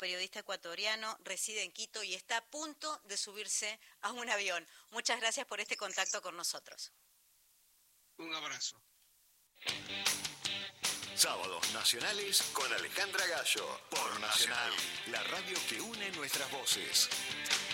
periodista ecuatoriano, reside en Quito y está a punto de subirse a un avión. Muchas gracias por este contacto con nosotros. Un abrazo. Sábados nacionales con Alejandra Gallo, por Nacional, la radio que une nuestras voces.